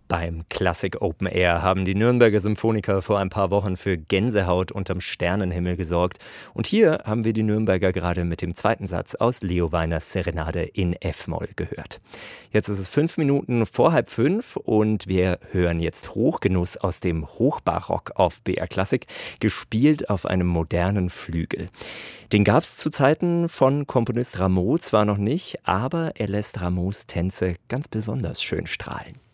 Beim Klassik Open Air haben die Nürnberger Symphoniker vor ein paar Wochen für Gänsehaut unterm Sternenhimmel gesorgt. Und hier haben wir die Nürnberger gerade mit dem zweiten Satz aus Leo Weiners Serenade in F-Moll gehört. Jetzt ist es 5 Minuten vor 4:30 und wir hören jetzt Hochgenuss aus dem Hochbarock auf BR Klassik, gespielt auf einem modernen Flügel. Den gab es zu Zeiten von Komponist Rameau zwar noch nicht, aber er lässt Rameaus Tänze ganz besonders schön strahlen.